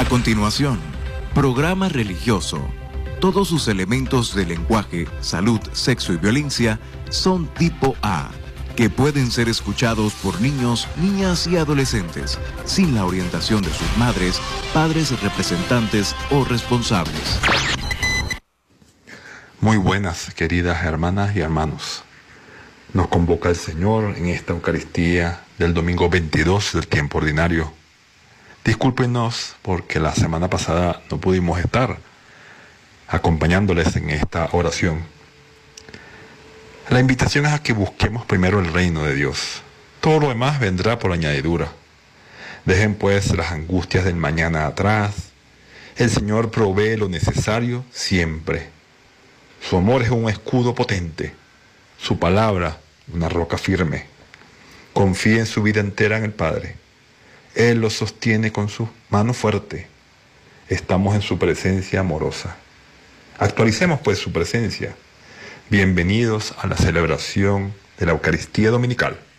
A continuación, programa religioso. Todos sus elementos de lenguaje, salud, sexo y violencia son tipo A, que pueden ser escuchados por niños, niñas y adolescentes, sin la orientación de sus madres, padres, representantes o responsables. Muy buenas, queridas hermanas y hermanos. Nos convoca el Señor en esta Eucaristía del domingo 22 del tiempo ordinario. Discúlpenos porque la semana pasada no pudimos estar acompañándoles en esta oración. La invitación es a que busquemos primero el reino de Dios. Todo lo demás vendrá por añadidura. Dejen pues las angustias del mañana atrás. El Señor provee lo necesario siempre. Su amor es un escudo potente. Su palabra, una roca firme. Confíe en su vida entera en el Padre. Él lo sostiene con su mano fuerte. Estamos en su presencia amorosa. Actualicemos pues su presencia. Bienvenidos a la celebración de la Eucaristía Dominical.